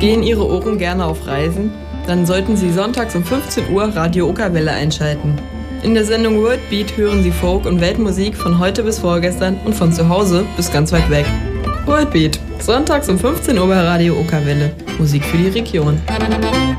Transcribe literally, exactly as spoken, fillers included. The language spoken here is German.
Gehen Ihre Ohren gerne auf Reisen? Dann sollten Sie sonntags um fünfzehn Uhr Radio Okerwelle einschalten. In der Sendung World Beat hören Sie Folk- und Weltmusik von heute bis vorgestern und von zu Hause bis ganz weit weg. World Beat, sonntags um fünfzehn Uhr bei Radio Okerwelle. Musik für die Region.